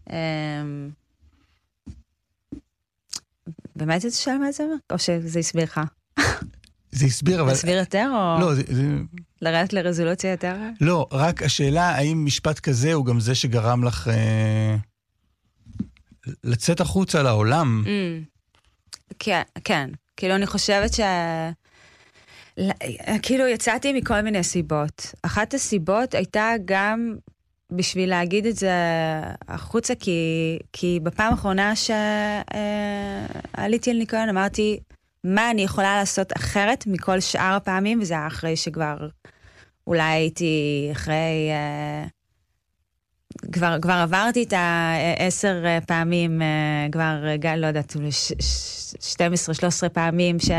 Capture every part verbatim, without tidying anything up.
באמת אתה שואל מה זה אומר? או שזה הסביר לך? זה הסביר, אבל... הסביר יותר או... לא, זה... לרדת לרזולוציה יותר? לא, רק השאלה, האם משפט כזה הוא גם זה שגרם לך אה, לצאת החוצה לעולם? Mm. כן, כן. כאילו אני חושבת ש... כאילו יצאתי מכל מיני סיבות. אחת הסיבות הייתה גם בשביל להגיד את זה החוצה, כי, כי בפעם האחרונה שעליתי על ניקיון אמרתי, מה אני יכולה לעשות אחרת מכל שאר הפעמים, וזה היה אחרי שכבר, אולי הייתי אחרי, כבר, כבר עברתי את העשר פעמים, כבר, לא יודעת, שתים עשרה שלוש עשרה פעמים ש...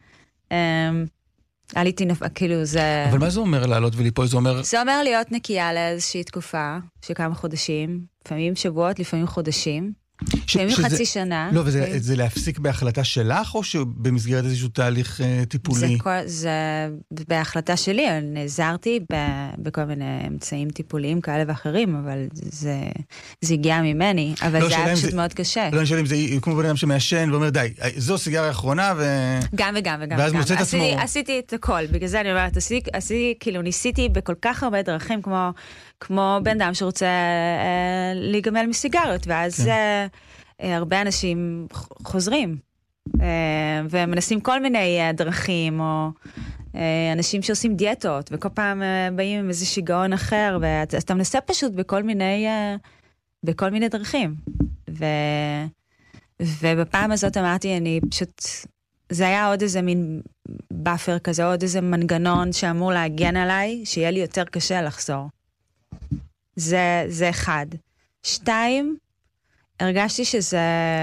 עליתי נפ... כאילו זה... אבל מה זה אומר לעלות וליפול? זה אומר... זה אומר להיות נקייה לאיזושהי תקופה של כמה חודשים, לפעמים שבועות, לפעמים חודשים, ש... לפעמים שזה... חצי שנה. לא, וזה לפעמים... זה להפסיק בהחלטה שלך, או שבמסגרת איזשהו תהליך uh, טיפולי? זה, כל... זה בהחלטה שלי, אני נעזרתי ב... בכל מיני אמצעים טיפוליים כאלה ואחרים, אבל זה, זה הגיע ממני, אבל לא, זה היה פשוט זה... מאוד קשה. לא, אני שואל אם זה כמו בן אדם שמעשן ואומר, די, זו סיגריה האחרונה, ו... גם וגם וגם. ואז וגם. מוצא את עצמו... עשיתי, עשיתי את הכל, בגלל זה אני אומרת, עשיתי, עשיתי, כאילו ניסיתי בכל כך הרבה דרכים, כמו, כמו בן אדם שרוצה אה, להיגמל מסיגריות, ואז... כן. אה, הרבה אנשים חוזרים, ומנסים כל מיני דרכים, או אנשים שעושים דיאטות, וכל פעם באים עם איזה שיגעון אחר, ואתה מנסה פשוט בכל מיני, בכל מיני דרכים. ו, ובפעם הזאת אמרתי, אני פשוט, זה היה עוד איזה מין באפר כזה, עוד איזה מנגנון שאמור להגן עליי, שיהיה לי יותר קשה לחזור. זה, זה אחד. שתיים, הרגשתי שזה,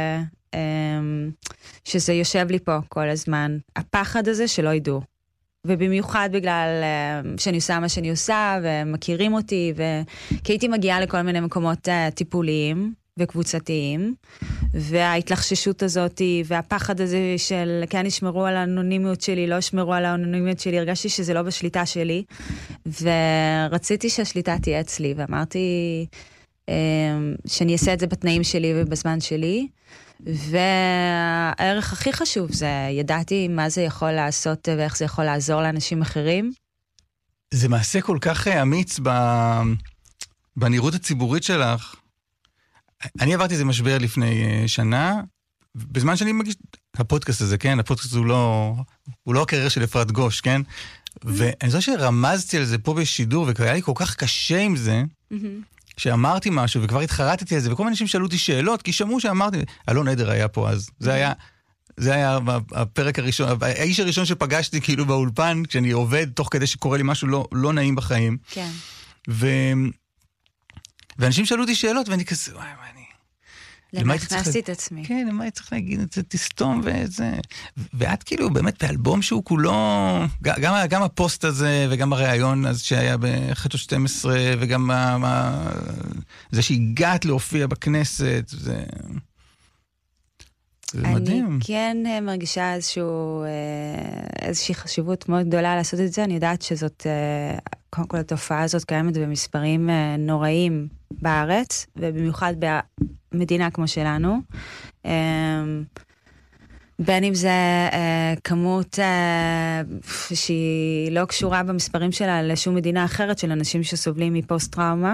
שזה יושב לי פה כל הזמן. הפחד הזה שלא ידעו. ובמיוחד בגלל שאני עושה מה שאני עושה, ומכירים אותי, כי הייתי מגיעה לכל מיני מקומות טיפוליים וקבוצתיים, וההתלחששות הזאת, והפחד הזה של כן ישמרו על האנונימיות שלי, לא ישמרו על האנונימיות שלי, הרגשתי שזה לא בשליטה שלי, ורציתי שהשליטה תהיה אצלי, ואמרתי... שאני אעשה את זה בתנאים שלי ובזמן שלי, והערך הכי חשוב זה, ידעתי מה זה יכול לעשות ואיך זה יכול לעזור לאנשים אחרים. זה מעשה כל כך אמיץ בנראות הציבורית שלך. אני עברתי איזה משבר לפני שנה, בזמן שאני מגיש הפודקאסט הזה, כן? הפודקאסט הוא לא, הוא לא הקריירה של אפרת גוש, כן? ואני חושב שרמזתי על זה פה בשידור, והיה לי כל כך קשה עם זה, שאמרתי משהו, וכבר התחרטתי על זה, וכל מיני אנשים שאלו אותי שאלות, כי שמעו שאמרתי, אלון עדר היה פה אז. זה היה, זה היה הפרק הראשון, האיש הראשון שפגשתי כאילו באולפן, כשאני עובד, תוך כדי שקורה לי משהו לא, לא נעים בחיים. כן. ו... ואנשים שאלו אותי שאלות, ואני כזה, וואי, מה אני... למה הכנסתי את עצמי? כן, למה הייתי צריך להגיד את זה, תסתום וזה... ואת כאילו באמת באלבום שהוא כולו... גם, גם הפוסט הזה וגם הרעיון אז שהיה ב-אחת שתים עשרה, וגם מה, מה, זה שהגעת להופיע בכנסת, זה... זה אני מדהים. אני כן מרגישה איזשהו, איזושהי חשיבות מאוד גדולה לעשות את זה. אני יודעת שזאת, קודם כל התופעה הזאת קיימת במספרים נוראים בארץ, ובמיוחד במדינה כמו שלנו. בין אם זה כמות שהיא לא קשורה במספרים שלה לשום מדינה אחרת של אנשים שסובלים מפוסט-טראומה,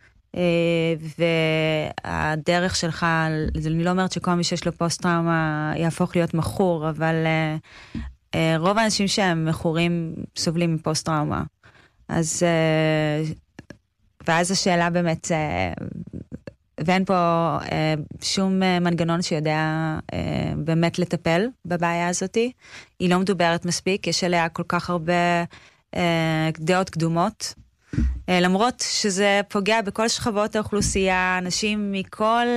והדרך שלך, אני לא אומרת שכל מי שיש לו פוסט-טראומה יהפוך להיות מכור, אבל רוב האנשים שהם מכורים סובלים מפוסט-טראומה. אז, ואז השאלה באמת, ואין פה שום מנגנון שיודע באמת לטפל בבעיה הזאת. היא לא מדוברת מספיק, יש עליה כל כך הרבה דעות קדומות, למרות שזה פוגע בכל שכבות האוכלוסייה, אנשים מכל,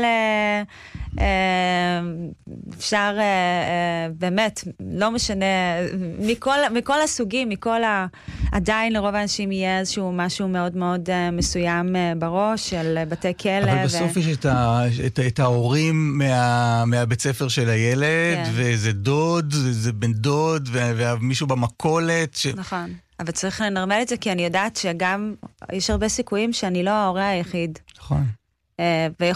אפשר באמת, לא משנה, מכל, מכל הסוגים, מכל ה... עדיין לרוב האנשים יהיה איזשהו משהו מאוד מאוד מסוים בראש, של בתי כלא. אבל בסוף ו... יש את, ה, את, את ההורים מה, מהבית ספר של הילד, כן. וזה דוד, זה בן דוד, ומישהו במקולת. ש... נכון. אבל צריך לנרמל את זה, כי אני יודעת שגם יש הרבה סיכויים שאני לא ההורה היחיד. נכון. ויכול